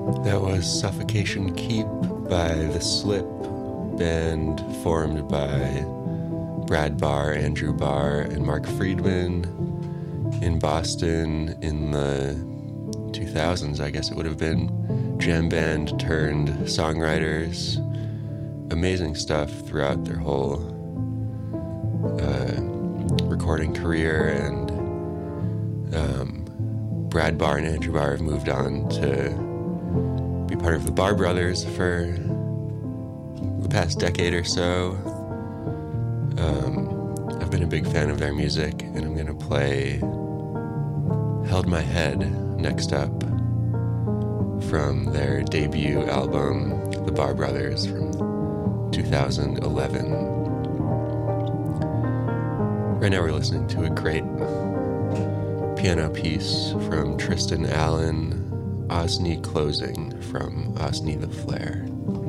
That was Suffocation Keep by The Slip, band formed by Brad Barr, Andrew Barr, and Mark Friedman in Boston in the 2000s, I guess it would have been. Jam band turned songwriters. Amazing stuff throughout their whole recording career, and Brad Barr and Andrew Barr have moved on to be part of the Barr Brothers for the past decade or so. I've been a big fan of their music, and I'm going to play Held My Head next up from their debut album, The Barr Brothers, from 2011. Right now we're listening to a great piano piece from Tristan Allen, Osney Closing from Osney the Flare.